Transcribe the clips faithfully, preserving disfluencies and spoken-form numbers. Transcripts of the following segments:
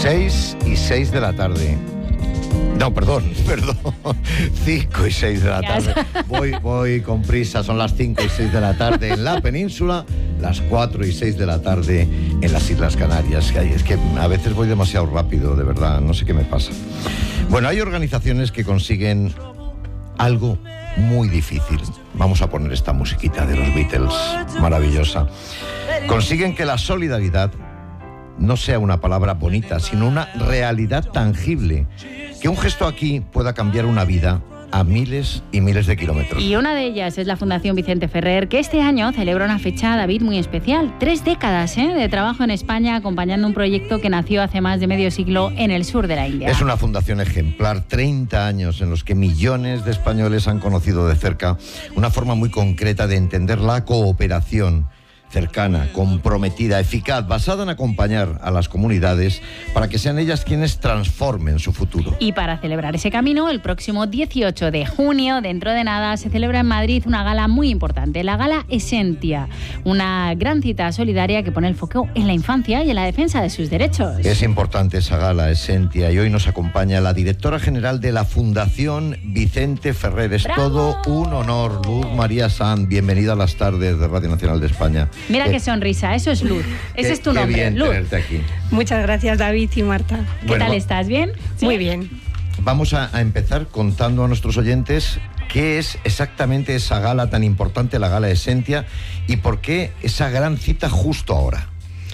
seis y seis de la tarde. No, perdón, perdón. cinco y seis de la tarde. Voy, voy con prisa, son las cinco y seis de la tarde en la península, las cuatro y seis de la tarde en las Islas Canarias. Es que a veces voy demasiado rápido, de verdad, no sé qué me pasa. Bueno, hay organizaciones que consiguen algo muy difícil. Vamos a poner esta musiquita de los Beatles, maravillosa. Consiguen que la solidaridad no sea una palabra bonita, sino una realidad tangible. Que un gesto aquí pueda cambiar una vida a miles y miles de kilómetros. Y una de ellas es la Fundación Vicente Ferrer, que este año celebra una fecha, David, muy especial. Tres décadas ¿eh? de trabajo en España acompañando un proyecto que nació hace más de medio siglo en el sur de la India. Es una fundación ejemplar, treinta años en los que millones de españoles han conocido de cerca una forma muy concreta de entender la cooperación cercana, comprometida, eficaz, basada en acompañar a las comunidades para que sean ellas quienes transformen su futuro. Y para celebrar ese camino, el próximo dieciocho de junio, dentro de nada, se celebra en Madrid una gala muy importante, la Gala Esentia, una gran cita solidaria que pone el foco en la infancia y en la defensa de sus derechos. Es importante esa Gala Esentia y hoy nos acompaña la directora general de la Fundación Vicente Ferrer. Es ¡bravo! Todo un honor. Luz María Sanz, bienvenida a las tardes de Radio Nacional de España. Mira qué sonrisa, eso es Luz. Ese qué, es tu qué nombre, bien Luz. Tenerte aquí. Muchas gracias, David y Marta. ¿Qué bueno, tal estás? ¿Bien? ¿Sí? Muy bien. Vamos a, a empezar contando a nuestros oyentes qué es exactamente esa gala tan importante, la Gala Esentia, y por qué esa gran cita justo ahora.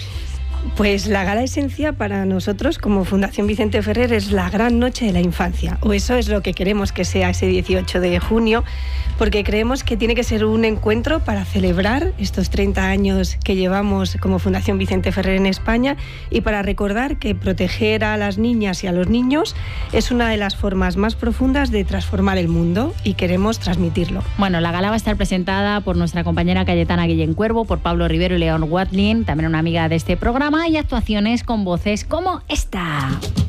Pues la Gala Esentia para nosotros como Fundación Vicente Ferrer es la gran noche de la infancia, o eso es lo que queremos que sea ese dieciocho de junio, porque creemos que tiene que ser un encuentro para celebrar estos treinta años que llevamos como Fundación Vicente Ferrer en España y para recordar que proteger a las niñas y a los niños es una de las formas más profundas de transformar el mundo y queremos transmitirlo. Bueno, la gala va a estar presentada por nuestra compañera Cayetana Guillén Cuervo, por Pablo Rivero y León Watlin, también una amiga de este programa, y actuaciones con voces como esta.